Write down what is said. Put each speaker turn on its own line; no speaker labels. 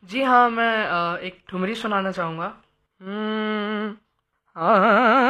जी हाँ, मैं एक ठुमरी सुनाना चाहूँगा। हाँ।